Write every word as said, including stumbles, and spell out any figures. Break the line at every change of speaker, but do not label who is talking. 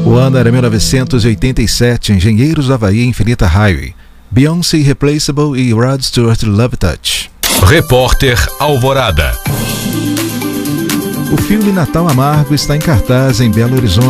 O ano era mil novecentos e oitenta e sete, Engenheiros do Havaí, Infinita Highway. Beyoncé, Irreplaceable e Rod Stewart, Love Touch.
Repórter Alvorada.
O filme Natal Amargo está em cartaz em Belo Horizonte.